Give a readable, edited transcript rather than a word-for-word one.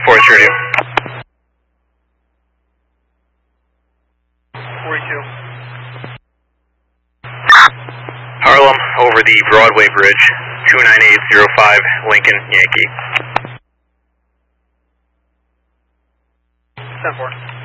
Forest Radio. 42. Harlem, over the Broadway Bridge, 29805, Lincoln, Yankee. 10-4.